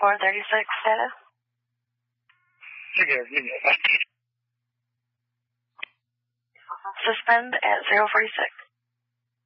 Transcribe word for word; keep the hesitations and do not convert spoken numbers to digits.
four thirty-six data. You got it, you got it. Suspend at zero forty-six.